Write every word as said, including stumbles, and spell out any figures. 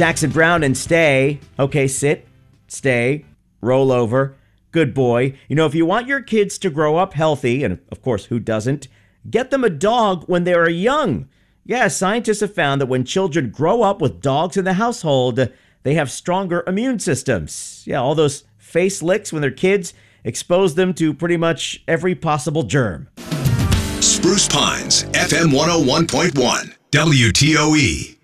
Jackson Brown and stay. Okay, sit, stay, roll over. Good boy. You know, if you want your kids to grow up healthy, and of course, who doesn't, get them a dog when they are young. Yeah, scientists have found that when children grow up with dogs in the household, they have stronger immune systems. Yeah, all those face licks when they're kids expose them to pretty much every possible germ. Spruce Pines, F M one oh one point one, W T O E.